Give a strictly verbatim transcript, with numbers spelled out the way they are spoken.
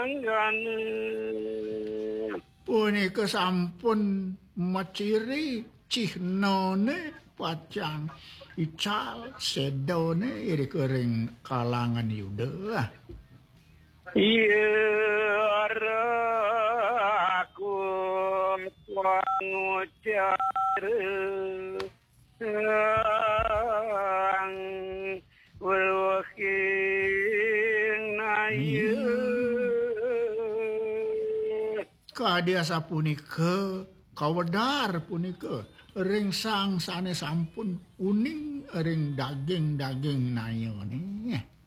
Punika sampun maciri cihnone pacang ical sedone iri kering kalangan Yuda. Iya aku ngucap ang walwaking nayu Kadiasa punika kawedar punika ring sang sane sampun uning ring daging-daging nayone.